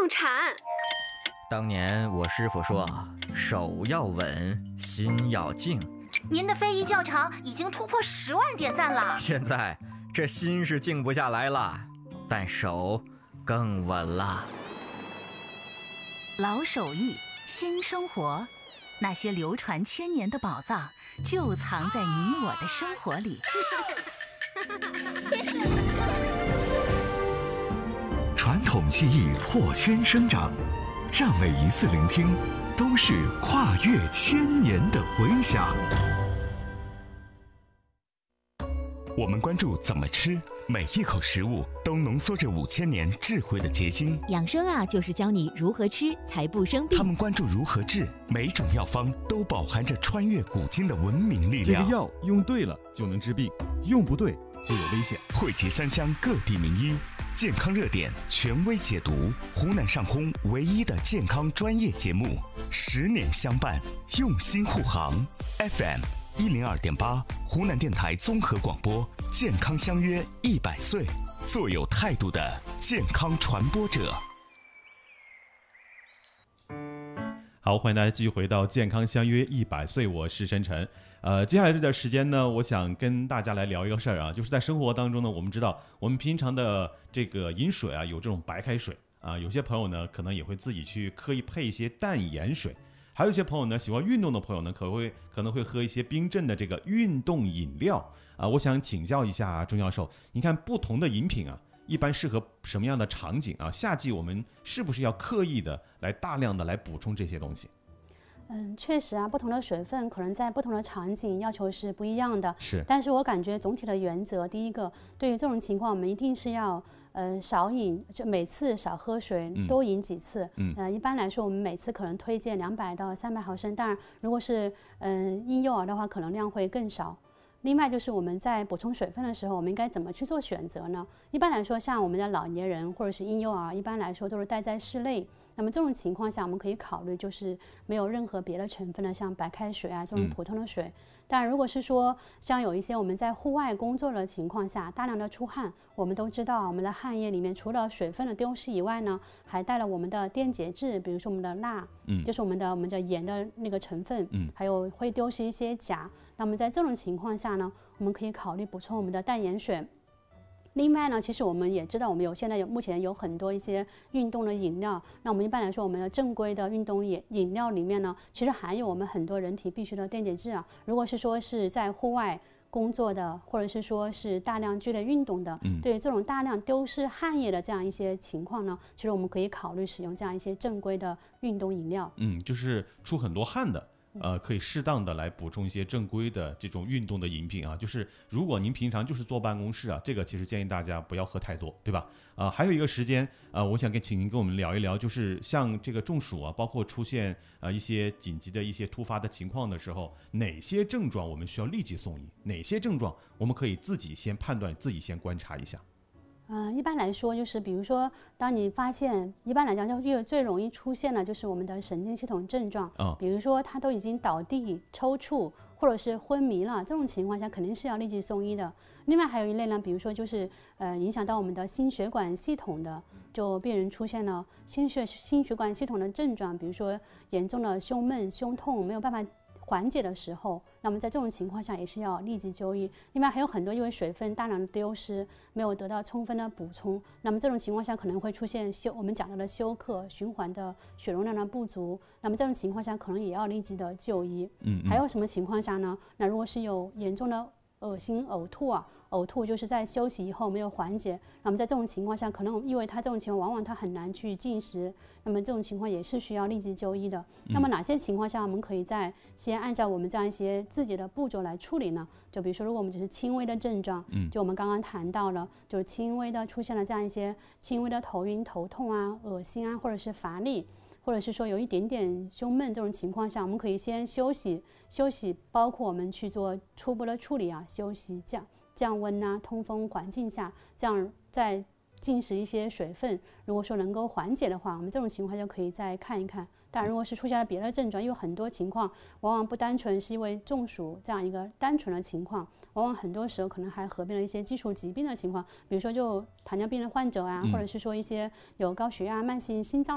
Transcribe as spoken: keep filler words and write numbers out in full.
馋。 当年我师傅说，手要稳，心要静。 您的非遗教程已经突破十万点赞了。 现在这心是静不下来了，但手更稳了。 老手艺，新生活，那些流传千年的宝藏，就藏在你我的生活里。 传统技艺破圈生长，让每一次聆听都是跨越千年的回响。 我们关注怎么吃，每一口食物都浓缩着五千年智慧的结晶。 养生啊，就是教你如何吃才不生病。 他们关注如何治，每种药方都饱含着穿越古今的文明力量。 这个药用对了就能治病，用不对就有危险。 汇集三湘各地名医，健康热点权威解读，湖南上空唯一的健康专业节目，十年相伴，用心护航。F M 一零二点八，湖南电台综合广播，健康相约一百岁，做有态度的健康传播者。 好，欢迎大家继续回到健康相约一百岁，我是申晨。呃，接下来这段时间呢，我想跟大家来聊一个事儿啊，就是在生活当中呢，我们知道我们平常的这个饮水啊，有这种白开水啊，有些朋友呢可能也会自己去刻意配一些淡盐水，还有一些朋友呢喜欢运动的朋友呢，可能会可能会喝一些冰镇的这个运动饮料啊。我想请教一下钟教授，你看不同的饮品啊，一般适合什么样的场景啊？夏季我们是不是要刻意的来大量的来补充这些东西？ 嗯，确实啊，不同的水分可能在不同的场景要求是不一样的。 是， 但是我感觉总体的原则，第一个，对于这种情况，我们一定是要，呃，少饮，就每次少喝水， 嗯、 多饮几次。 嗯， 呃，一般来说，我们每次可能推荐两百到三百毫升，当然，如果是嗯、呃、婴幼儿的话，可能量会更少。另外就是我们在补充水分的时候，我们应该怎么去做选择呢？一般来说，像我们的老年人或者是婴幼儿，一般来说都是待在室内。那么这种情况下，我们可以考虑就是没有任何别的成分的，像白开水啊这种普通的水。嗯、当然，如果是说像有一些我们在户外工作的情况下，大量的出汗，我们都知道我们的汗液里面除了水分的丢失以外呢，还带了我们的电解质，比如说我们的钠，嗯，就是我们的我们的盐的那个成分，嗯，还有会丢失一些钾。那么在这种情况下呢，我们可以考虑补充我们的淡盐水。另外呢，其实我们也知道，我们有现在有目前有很多一些运动的饮料。那我们一般来说，我们的正规的运动饮饮料里面呢，其实含有我们很多人体必需的电解质啊。如果是说是在户外工作的，或者是说是大量剧烈运动的，嗯，对于这种大量丢失汗液的这样一些情况呢，其实我们可以考虑使用这样一些正规的运动饮料。 嗯，就是出很多汗的。呃，可以适当的来补充一些正规的这种运动的饮品啊。就是如果您平常就是坐办公室啊，这个其实建议大家不要喝太多，对吧？啊、呃，还有一个时间啊、呃，我想跟请您跟我们聊一聊，就是像这个中暑啊，包括出现呃一些紧急的一些突发的情况的时候，哪些症状我们需要立即送医？哪些症状我们可以自己先判断，自己先观察一下？ 嗯、呃，一般来说，就是比如说，当你发现，一般来讲，就最最容易出现的就是我们的神经系统症状， 嗯、 比如说他都已经倒地、抽搐或者是昏迷了，这种情况下肯定是要立即送医的。另外还有一类呢，比如说就是呃影响到我们的心血管系统的，就病人出现了心血心血管系统的症状，比如说严重的胸闷、胸痛没有办法缓解的时候，那么在这种情况下也是要立即就医。另外还有很多因为水分大量的丢失，没有得到充分的补充，那么这种情况下可能会出现休我们讲到的休克、循环的血容量的不足，那么这种情况下可能也要立即的就医。嗯, 嗯，还有什么情况下呢？那如果是有严重的恶心、呕吐啊，呕吐就是在休息以后没有缓解，那么在这种情况下，可能因为他这种情况往往他很难去进食，那么这种情况也是需要立即就医的。嗯、那么哪些情况下我们可以在先按照我们这样一些自己的步骤来处理呢？就比如说，如果我们只是轻微的症状，嗯，就我们刚刚谈到了，就是轻微的出现了这样一些轻微的头晕、头痛啊、恶心啊，或者是乏力，或者是说有一点点胸闷这种情况下，我们可以先休息休息，包括我们去做初步的处理啊，休息降降温啊，通风环境下，这样再进食一些水分，如果说能够缓解的话，我们这种情况就可以再看一看。当然，如果是出现了别的症状，因为很多情况往往不单纯是因为中暑这样一个单纯的情况，往往很多时候可能还合并了一些基础疾病的情况，比如说就糖尿病的患者啊，或者是说一些有高血压、慢性心脏